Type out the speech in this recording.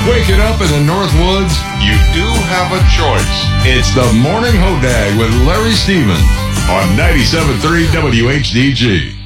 Waking up in the Northwoods, you do have a choice. It's the Morning Hodag with Larry Stevens on 97.3 WHDG.